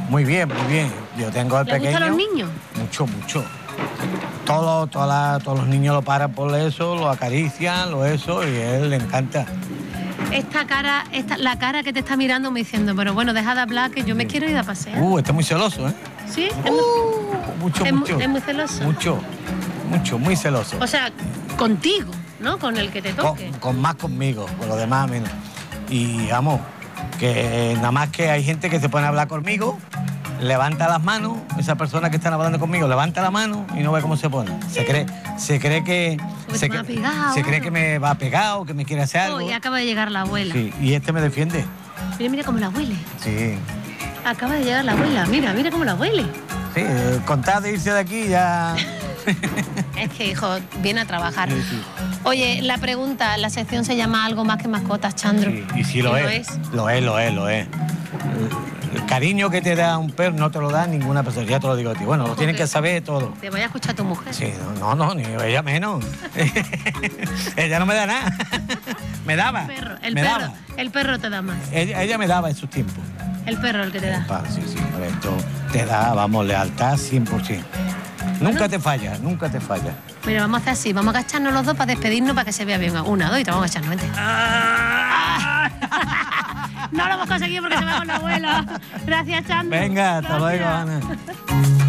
Muy bien, muy bien. Yo tengo al pequeño... ¿Le gustan los niños? Mucho, mucho. Todos los niños lo paran por eso, lo acarician, lo eso, y a él le encanta. La cara que te está mirando me diciendo, pero bueno, deja de hablar que yo me quiero ir a pasear. Está muy celoso, ¿eh? ¿Sí? Mucho. ¿Es muy celoso? Mucho, muy celoso. O sea, contigo, ¿no? Con el que te toque. Con más conmigo, con los demás menos. Y vamos, que nada más que hay gente que se pone a hablar conmigo, levanta las manos, esa persona que está hablando conmigo levanta la mano y no ve cómo se pone. Se cree que me va a pegar o que me quiere hacer algo. Y acaba de llegar la abuela. Sí, y este me defiende. Mira cómo la huele. Sí. Acaba de llegar la abuela, mira cómo la huele. Sí, contar de irse de aquí ya... Es que, hijo, viene a trabajar. Sí. Oye, la pregunta, la sección se llama Algo más que mascotas, Chandro. Sí, y sí lo es. Lo es. El cariño que te da un perro no te lo da ninguna persona, ya te lo digo a ti. Bueno, lo tienes que saber todo. Te voy a escuchar a tu mujer. Sí, no, ni ella menos. Ella no me da nada. Me daba. El perro te da más. Ella me daba en sus tiempos. El perro el que te da. Sí, por esto te da, vamos, lealtad 100%. Nunca te falla. Mira, vamos a hacer así, vamos a agacharnos los dos para despedirnos para que se vea bien. 1, 2 y te vamos a agacharnos, vente. No lo hemos conseguido porque se va con la abuela. Gracias, Chandro. Venga, hasta luego, Ana.